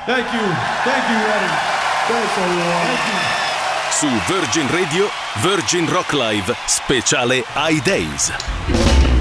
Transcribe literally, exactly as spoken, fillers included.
Thank you, thank you, Eddie. Thanks a lot. Thank you. Su Virgin Radio, Virgin Rock Live, speciale I Days.